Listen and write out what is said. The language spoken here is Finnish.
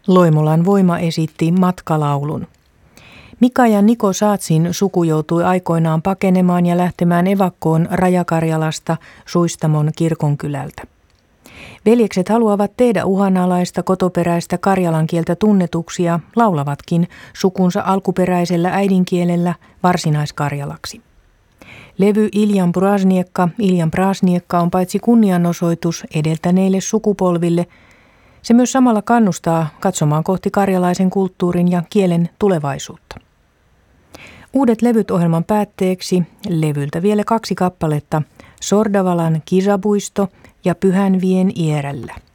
Loimolan Voima esitti matkalaulun. Mika ja Niko Saatsin suku joutui aikoinaan pakenemaan ja lähtemään evakkoon Rajakarjalasta Suistamon kirkonkylältä. Veljekset haluavat tehdä uhanalaista kotoperäistä karjalan kieltä tunnetuksi ja laulavatkin sukunsa alkuperäisellä äidinkielellä varsinaiskarjalaksi. Levy Iljan Prasniekka on paitsi kunnianosoitus edeltäneille sukupolville, se myös samalla kannustaa katsomaan kohti karjalaisen kulttuurin ja kielen tulevaisuutta. Uudet levyt ohjelman päätteeksi, levyltä vielä 2 kappaletta, Sordavalan Kisapuisto ja Pyhänvien Ierällä.